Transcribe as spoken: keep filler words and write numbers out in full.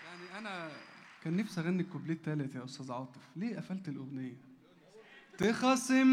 يعني انا كان نفسي اغني الكوبليه التالت يا استاذ عاطف، ليه قفلت الاغنيه؟ تخاصم